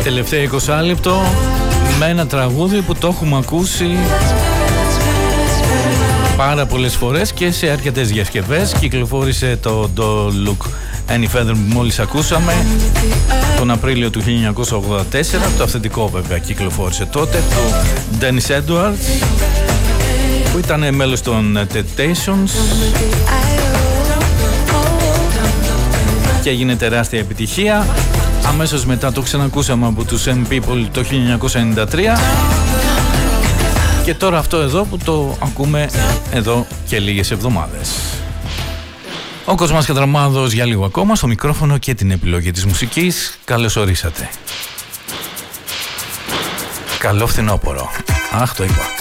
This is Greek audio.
τελευταίο 20 λεπτό με ένα τραγούδι που το έχουμε ακούσει πάρα πολλές φορές και σε αρκετές διασκευές. Κυκλοφόρησε το Don't Look Any Further που μόλις ακούσαμε τον Απρίλιο του 1984. Το αυθεντικό βέβαια κυκλοφόρησε τότε, του Dennis Edwards, που ήταν μέλος των Temptations και έγινε τεράστια επιτυχία. Αμέσως μετά το ξανακούσαμε από τους M People το 1993 και τώρα αυτό εδώ που το ακούμε εδώ και λίγες εβδομάδες. Ο Κοσμάς Κατραμάδος για λίγο ακόμα στο μικρόφωνο και την επιλογή της μουσικής. Καλώς ορίσατε. Καλό φθινόπωρο. Αχ, το είπα.